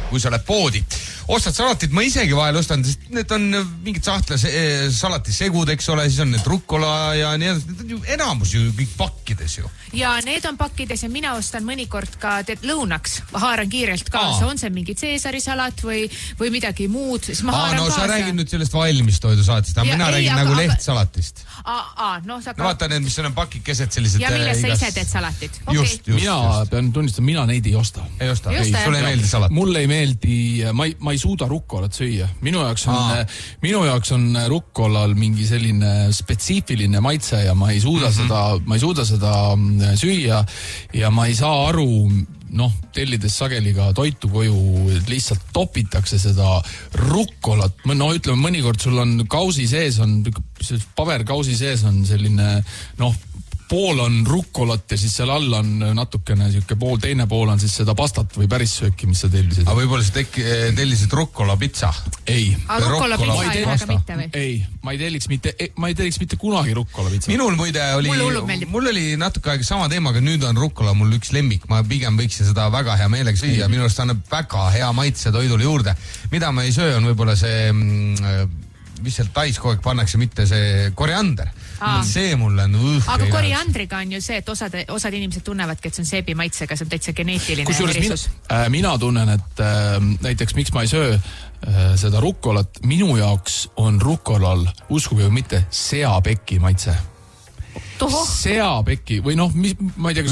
kui sa lähed poodi. Ostad salatit, ma isegi vahel ostan, sest need on mingid sahtla salatisegud, eks ole, siis on need rukkola ja nii edasi. Need on ju enamus ju kõik pakkides ju. Ja need on pakkides ja mina ostan mõnikord ka lõunaks. Haaran kiirelt kaasa. On see mingi Caesari salat või midagi muud. Siis ma haaran kaasa. Sa räägid nüüd sellest valmistoidu salatist. Mina räägin nagu lehtsalatist. Vaata need, mis on pakikesed sellised. Ja milles sa ise teed salatit? Just. Mina pean tunnistama, mina neid ei osta. Ei osta? Sulle ei meeldi salat? Mulle ei meeldi, ma ei suuda rukkolat süüa. Minu jaoks on rukkolal mingi selline spetsiifiline maitse ja ma ei suuda seda süüa ja ma ei saa aru, tellides sageli ka toitu koju, lihtsalt topitakse seda rukkolat. Ütleme, mõnikord sul on kausi sees, paberkausi sees on selline, pool on rukkolat ja siis seal all on natukene teine pool on siis seda pastat või päris sööki, mis sa tellisid. Aga võib-olla sa tellisid rukkola pitsa? Ei. Aga rukkola pitsa ei väga mitte või? Ei, ma ei telliks mitte kunagi rukkola pitsa. Minul muide mul oli natuke aega sama teemaga, nüüd on rukkola mul üks lemmik. Ma pigem võiksin seda väga hea meelega süüa. Minu arust annab väga hea maitse toidule juurde. Mida ma ei söö, on võib-olla see, mis seal tais kogu aeg pannakse, mitte see koriander. See mulle on Aga koriandriga on ju see, et osad inimesed tunnevadki, et see on seebi maitsega, see on täitsa geneetiline erisus. Mina tunnen, et näiteks miks ma ei söö seda rukkolat, minu jaoks on rukkolal, uskuge või mitte, seapeki maitse. Seapeki või ma ei tea,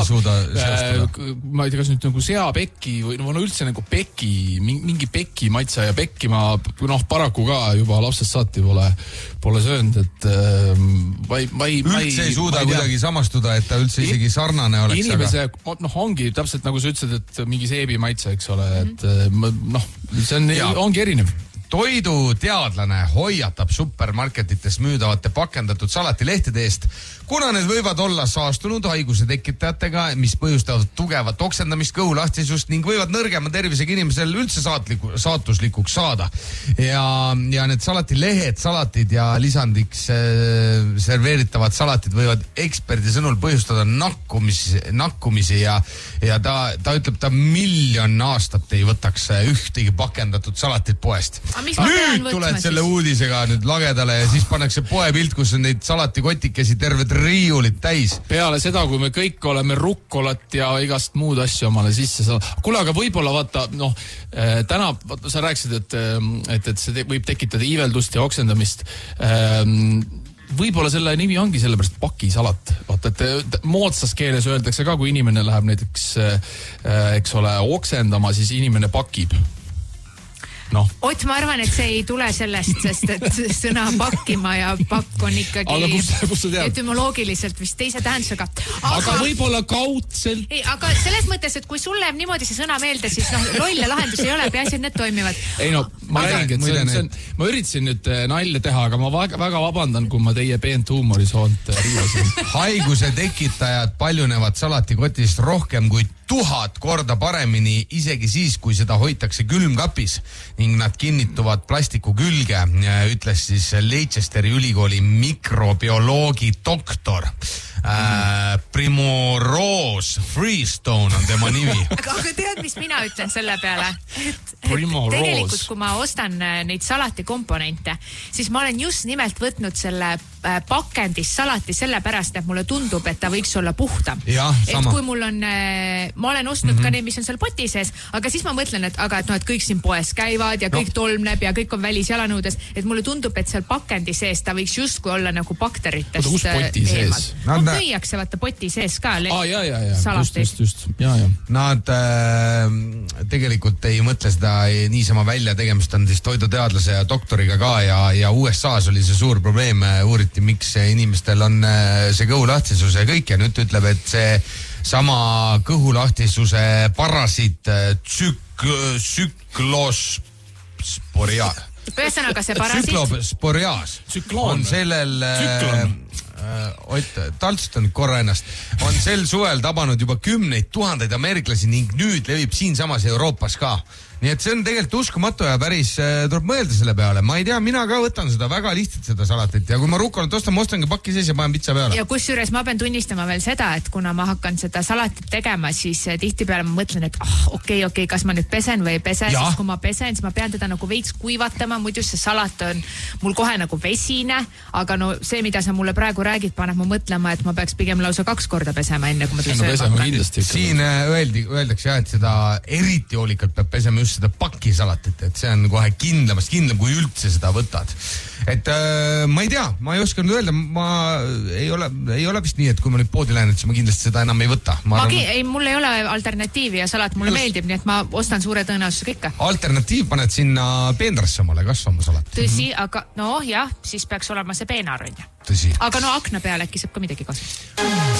kas nüüd nagu seapeki või üldse nagu peki, mingi peki maitse ja pekki ma paraku ka juba lapsest saati pole söönud, et ma üldse ei suuda kuidagi samastuda, et ta üldse isegi sarnane oleks. Inimese, ongi täpselt nagu sa ütlesid, et mingi seebi maitse, eks ole, et see ongi erinev. Toiduteadlane hoiatab supermarketites müüdavate pakendatud salatilehtede eest, kuna need võivad olla saastunud haiguse tekitajatega, mis põhjustavad tugevat oksendamist, kõhulahtisust ning võivad nõrgema tervisega inimesel üldse saatuslikuks saada. Ja need salatilehed, salatid ja lisandiks serveeritavad salatid võivad eksperdi sõnul põhjustada nakkumisi ja ta ütleb, ta 1 000 000 aastat ei võtaks ühtegi pakendatud salatit poest. Nüüd tuled selle uudisega nüüd lagedale ja siis pannakse poepilt, kus on neid salatikotikesi terved riiulit täis. Peale seda, kui me kõik oleme rukkolat ja igast muud asju omale sisse saada. Kuule, aga võib-olla vaata, täna sa rääkisid, et see võib tekitada iiveldust ja oksendamist. Võib-olla selle nimi ongi sellepärast pakisalat. Vaata, et moodsas keeles öeldakse ka, kui inimene läheb näiteks, eks ole, oksendama, siis inimene pakib. Ott, ma arvan, et see ei tule sellest, sest et sõna pakkima ja pakk on ikkagi aga kus sa tead? Etymoloogiliselt vist teise tähendusega. Aga võib-olla kaudselt. Ei, aga selles mõttes, et kui sulle jääb niimoodi see sõna meelde, siis lolle lahendus ei ole, peaasi, et need toimivad. Ei ma räägin, et ma üritasin nüüd nalja teha, aga ma väga vabandan, kui ma teie peent huumorisoont riivasin. Haiguse tekitajad paljunevad salatikotist rohkem kui 1000 korda paremini, isegi siis, kui seda hoitakse külmkapis ning nad kinnituvad plastiku külge, ütles siis Leicesteri ülikooli mikrobioloogi doktor. Primorose Freestone on tema nimi. Aga tead, mis mina ütlen selle peale? Et tegelikult, kui ma ostan neid salatikomponente, siis ma olen just nimelt võtnud selle pakendis salati sellepärast, et mulle tundub, et ta võiks olla puhtam. Et kui mul on, ma olen ostnud ka need, mis on seal poti sees, aga siis ma mõtlen, et kõik siin poes käivad ja kõik tolmneb ja kõik on välisjalanõudes, et mulle tundub, et seal pakendi sees ta võiks justkui olla nagu bakteritest kus poti sees? Müüakse vaata poti sees ka salateid. Just. Nad tegelikult ei mõtle seda niisama välja, tegemist on siis toiduteadlase ja doktoriga ka ja USA's oli see suur probleem, uuriti, miks inimestel on see kõhulahtisus ja kõik ja nüüd ütleb, et see sama kõhulahtisuse parasiit Ühesõnaga see parasiit on sellel Ott, taltstan korra ennast, on sel suvel tabanud juba 10 000 ameeriklasi ning nüüd levib siinsamas Euroopas ka. nii et see on tegelikult uskumatu ja päris tuleb mõelda selle peale. Ma ei tea, mina ka võtan seda väga lihtsalt seda salatit ja kui ma rukolat ostan, ma ostangi pakki sees ja panen pitsa peale. Ja kusjuures ma pean tunnistama veel seda, et kuna ma hakkan seda salatit tegema, siis tihtipeale ma mõtlen, et okei, kas ma nüüd pesen või ei pese, siis kui ma pesen, siis ma pean teda nagu veits kuivatama, muidu see salat on mul kohe nagu vesine, aga no see, mida sa mulle praegu räägid, paneb mu mõtlema, et ma peaks pigem lausa 2 korda pesema, enne kui ma sööma hakkan. Siin öeldakse jah, et seda eriti hoolikalt peab pesema just seda pakisalatit, et see on kohe kindlam, kui üldse seda võtad. Et ma ei tea, ma ei oska nüüd öelda, ma ei ole vist nii, et kui ma nüüd poodi lähen, et siis ma kindlasti seda enam ei võta. Mul ei ole alternatiivi ja salat mulle meeldib, nii et ma ostan suure tõenäosusega ikka. Alternatiiv paned sinna peenrasse omale kasvama salat. Tõsi, aga no jah, siis peaks olema see peenar, on ju. Tõsi. Aga no akna peale äkki saab ka midagi kasu.